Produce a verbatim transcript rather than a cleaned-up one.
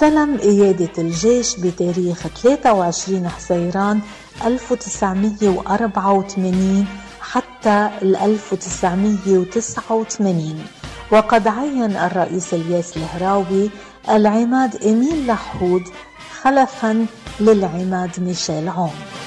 استلم قيادة الجيش بتاريخ ثلاثة وعشرين حزيران ألف وتسعمية وأربعة وثمانين حتى ألف وتسعمية وتسعة وثمانين، وقد عين الرئيس الياس الهراوي العماد إميل لحود خلفا للعماد ميشيل عون.